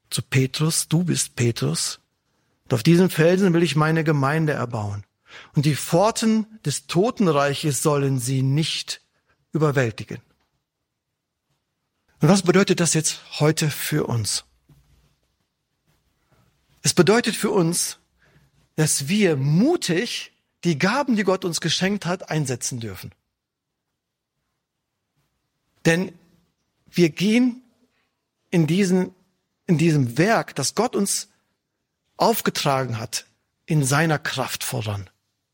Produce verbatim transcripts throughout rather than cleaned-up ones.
zu Petrus, du bist Petrus, und auf diesem Felsen will ich meine Gemeinde erbauen. Und die Pforten des Totenreiches sollen sie nicht überwältigen. Und was bedeutet das jetzt heute für uns? Es bedeutet für uns, dass wir mutig die Gaben, die Gott uns geschenkt hat, einsetzen dürfen. Denn wir gehen in, diesen, in diesem Werk, das Gott uns aufgetragen hat, in seiner Kraft voran.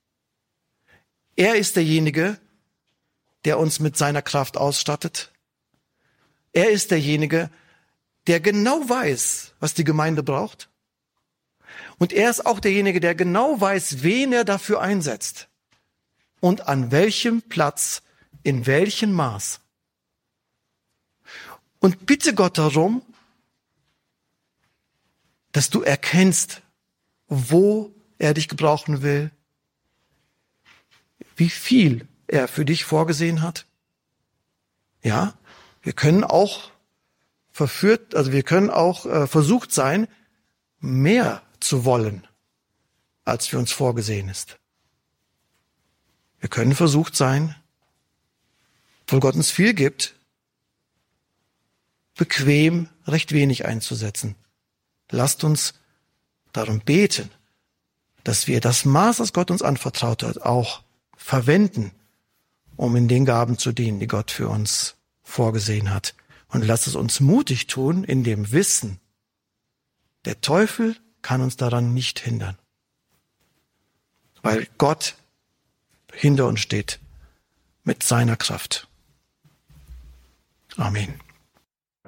Er ist derjenige, der uns mit seiner Kraft ausstattet. Er ist derjenige, der genau weiß, was die Gemeinde braucht. Und er ist auch derjenige, der genau weiß, wen er dafür einsetzt. Und an welchem Platz, in welchem Maß. Und bitte Gott darum, dass du erkennst, wo er dich gebrauchen will, wie viel er für dich vorgesehen hat. Ja, wir können auch verführt, also wir können auch äh, versucht sein, mehr zu wollen, als für uns vorgesehen ist. Wir können versucht sein, obwohl Gott uns viel gibt, bequem recht wenig einzusetzen. Lasst uns darum beten, dass wir das Maß, das Gott uns anvertraut hat, auch verwenden, um in den Gaben zu dienen, die Gott für uns vorgesehen hat. Und lasst es uns mutig tun, in dem Wissen, der Teufel kann uns daran nicht hindern, weil Gott hinter uns steht mit seiner Kraft. Amen.